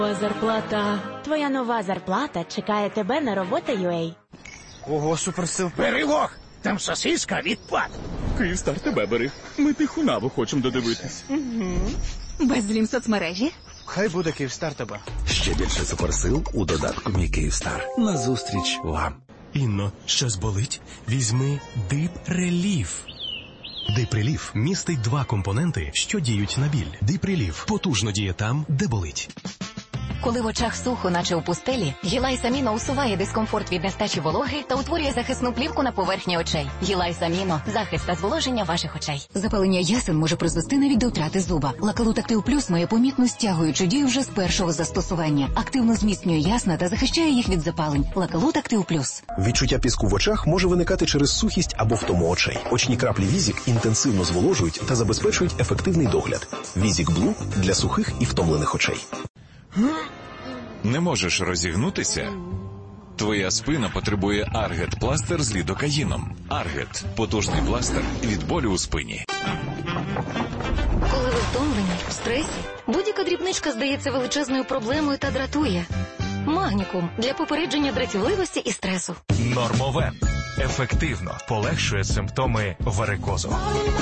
Зарплата. Твоя нова зарплата чекає тебе на робота.ua. Ого, суперсил. Бери вог, там сосиска відпад. Київстар тебе бери. Ми тиху наву хочемо додивитись. Безлім соцмережі? Хай буде Київстар тебе. Ще більше суперсил у додатку «Мій Київстар». Назустріч вам. Інно, щось болить? Візьми Дип Реліф. Дип Реліф містить 2 компоненти, що діють на біль. Дип Реліф потужно діє там, де болить. Коли в очах сухо, наче у пустелі, Гілайс Аміно усуває дискомфорт від нестачі вологи та утворює захисну плівку на поверхні очей. Гілайс Аміно – захист та зволоження ваших очей. Запалення ясен може призвести навіть до втрати зуба. Лакалут Актив Плюс має помітну стягуючу дію вже з першого застосування. Активно зміцнює ясна та захищає їх від запалень. Лакалут Актив Плюс. Відчуття піску в очах може виникати через сухість або втому очей. Очні краплі Візік інтенсивно зволожують та забезпечують ефективний догляд. Візік Блу – для сухих і втомлених очей. Не можеш розігнутися? Твоя спина потребує Аргет-пластир з лідокаїном. Аргет – потужний пластир від болю у спині. Коли ви втомлені, в стресі, будь-яка дрібничка здається величезною проблемою та дратує. Магнікум – для попередження дратівливості і стресу. Нормовен ефективно полегшує симптоми варикозу.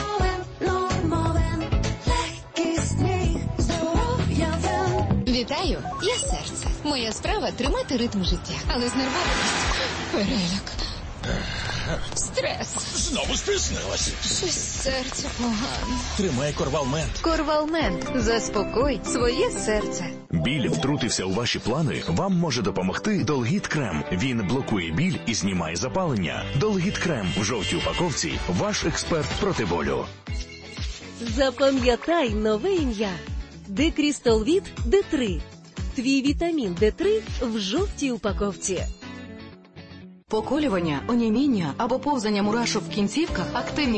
Вітаю, я серце. Моя справа – тримати ритм життя. Але з нервовістю. Переляк. Стрес. Знову стиснилась. Щось серце погано. Тримай Корвалмент. Корвалмент. Заспокой своє серце. Біль втрутився у ваші плани? Вам може допомогти Долгіт Крем. Він блокує біль і знімає запалення. Долгіт Крем в жовтій упаковці. Ваш експерт проти болю. Запам'ятай нове ім'я. Декрістолвіт Д3. Твій вітамін Д3 в жовтій упаковці. Поколювання, оніміння або повзання мурашок в кінцівках, активні